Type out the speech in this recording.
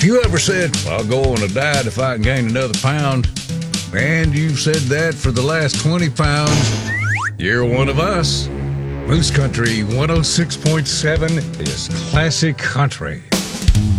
If you ever said, I'll go on a diet if I can gain another pound, and you've said that for the last 20 pounds, you're one of us. Moose Country 106.7 is classic country.